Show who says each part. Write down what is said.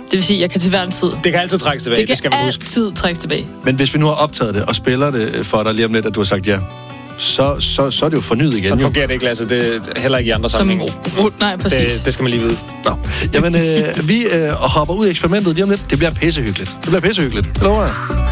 Speaker 1: Det vil sige, at jeg kan til hver en tid.
Speaker 2: Det kan altid trækkes tilbage, det skal man huske.
Speaker 1: Det kan altid trækkes tilbage.
Speaker 3: Men hvis vi nu har optaget det og spiller det for dig lige om lidt, at du har sagt ja, så er det jo fornyet igen.
Speaker 2: Sådan fungerer det ikke, Lasse. Det er heller ikke i andre sammenhænge.
Speaker 1: Nej, præcis.
Speaker 2: Det skal man lige vide.
Speaker 3: Nå. Jamen, vi hopper ud i eksperimentet lige om lidt. Det bliver pissehyggeligt. Det lover jeg.